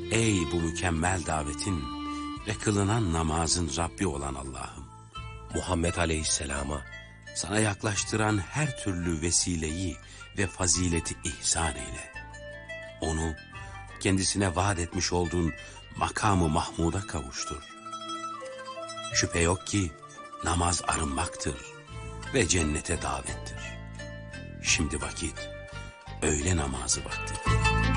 Ey bu mükemmel davetin ve kılınan namazın Rabbi olan Allah'ım! Muhammed Aleyhisselam'a sana yaklaştıran her türlü vesileyi ve fazileti ihsan eyle. Onu kendisine vaat etmiş olduğun makamı Mahmud'a kavuştur. Şüphe yok ki namaz arınmaktır ve cennete davettir. Şimdi vakit öğle namazı vaktidir.